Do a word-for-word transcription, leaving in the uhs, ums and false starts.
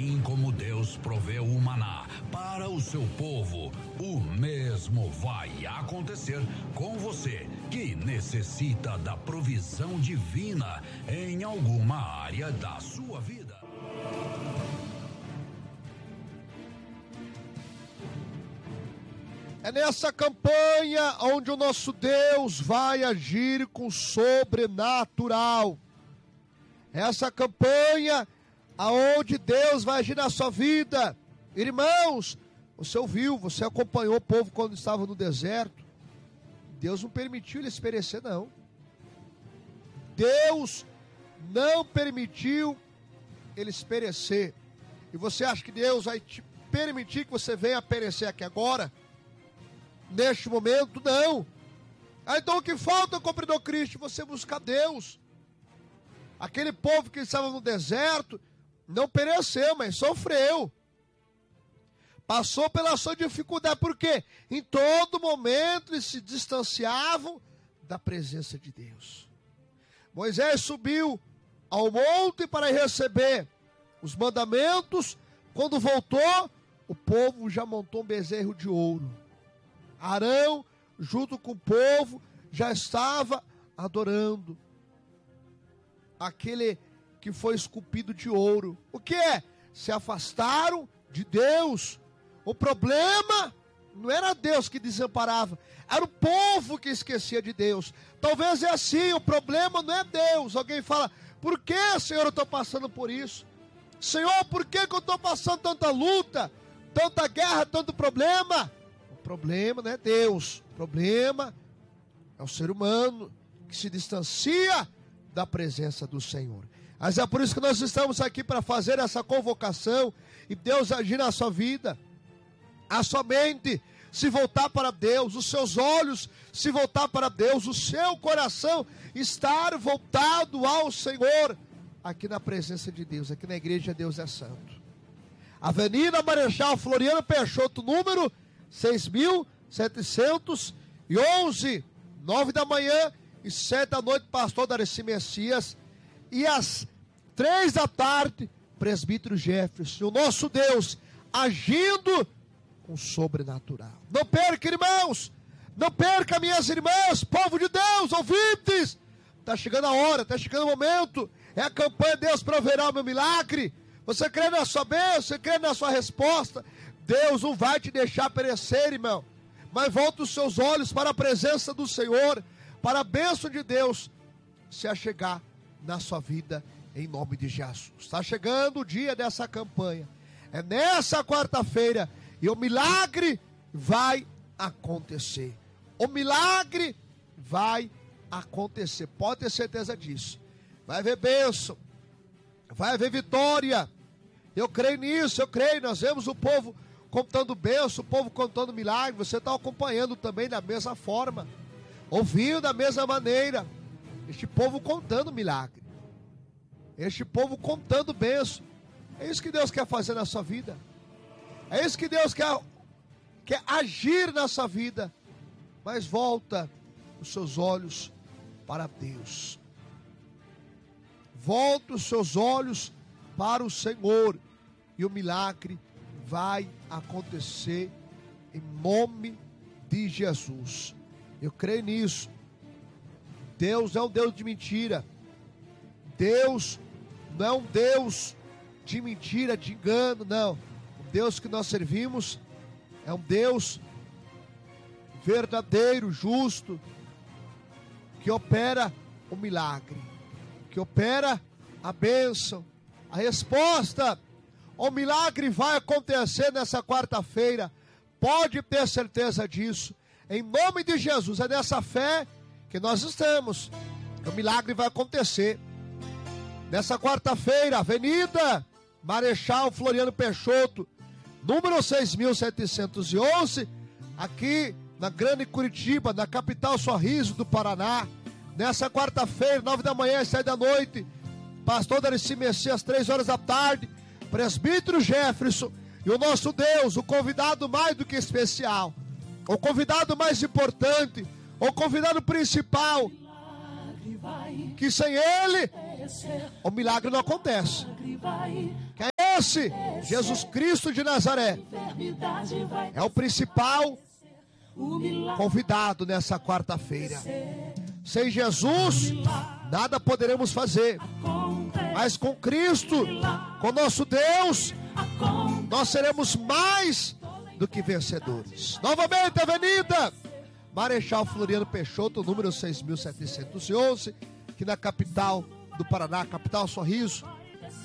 Assim como Deus proveu o maná para o seu povo, o mesmo vai acontecer com você que necessita da provisão divina em alguma área da sua vida. É nessa campanha onde o nosso Deus vai agir com sobrenatural. Essa campanha aonde Deus vai agir na sua vida. Irmãos, você ouviu, você acompanhou o povo quando estava no deserto. Deus não permitiu eles perecer, não. Deus não permitiu eles perecer. E você acha que Deus vai te permitir que você venha perecer aqui agora? Neste momento, não. Ah, então o que falta, cumpridor Cristo? Você buscar Deus. Aquele povo que estava no deserto não pereceu, mas sofreu. Passou pela sua dificuldade. Por quê? Em todo momento eles se distanciavam da presença de Deus. Moisés subiu ao monte para receber os mandamentos. Quando voltou, o povo já montou um bezerro de ouro. Arão, junto com o povo, já estava adorando aquele que foi esculpido de ouro. O que é? Se afastaram de Deus. O problema não era Deus que desamparava, era o povo que esquecia de Deus. Talvez é assim, o problema não é Deus. Alguém fala, por que, Senhor, eu estou passando por isso? Senhor, por que, que eu estou passando tanta luta, tanta guerra, tanto problema? O problema não é Deus, o problema é o ser humano que se distancia da presença do Senhor. Mas é por isso que nós estamos aqui para fazer essa convocação e Deus agir na sua vida. A sua mente se voltar para Deus, os seus olhos se voltar para Deus, o seu coração estar voltado ao Senhor, aqui na presença de Deus, aqui na igreja Deus é Santo. Avenida Marechal Floriano Peixoto, número seis mil setecentos e onze, nove da manhã e sete da noite, pastor Darcy Messias, e às três da tarde, presbítero Jefferson, o nosso Deus agindo com sobrenatural. Não perca, irmãos, não perca, minhas irmãs, povo de Deus, ouvintes, está chegando a hora, está chegando o momento, é a campanha Deus proverá o meu milagre. Você crê na sua bênção, você crê na sua resposta? Deus não vai te deixar perecer, irmão, mas volta os seus olhos para a presença do Senhor, para a bênção de Deus se achegar na sua vida, em nome de Jesus. Está chegando o dia dessa campanha, é nessa quarta-feira, e o milagre vai acontecer, o milagre vai acontecer, pode ter certeza disso. Vai haver bênção, vai haver vitória, eu creio nisso, eu creio. Nós vemos o povo contando bênção, o povo contando milagre, você está acompanhando também da mesma forma, ouvindo da mesma maneira, este povo contando milagre, este povo contando bênção. É isso que Deus quer fazer na sua vida, é isso que Deus quer, quer agir na sua vida, mas volta os seus olhos para Deus, volta os seus olhos para o Senhor, e o milagre vai acontecer em nome de Jesus. Eu creio nisso. Deus não é um Deus de mentira. Deus não é um Deus de mentira, de engano, não. O Deus que nós servimos é um Deus verdadeiro, justo, que opera o milagre, que opera a bênção, a resposta. O milagre vai acontecer nessa quarta-feira, pode ter certeza disso, em nome de Jesus. É nessa fé que nós estamos, o milagre vai acontecer nessa quarta-feira. Avenida Marechal Floriano Peixoto, número seis mil setecentos e onze, aqui na Grande Curitiba, na capital Sorriso do Paraná. Nessa quarta-feira, nove da manhã e sete da noite, pastor Darcy Messias, três horas da tarde, presbítero Jefferson, e o nosso Deus, o convidado mais do que especial, o convidado mais importante, o convidado principal, que sem ele o milagre não acontece. Que é esse, Jesus Cristo de Nazaré, é o principal convidado nessa quarta-feira. Sem Jesus, nada poderemos fazer. Mas com Cristo, com nosso Deus, nós seremos mais do que vencedores. Novamente, Avenida Marechal Floriano Peixoto, número seis mil setecentos e onze, aqui na capital do Paraná, capital Sorriso.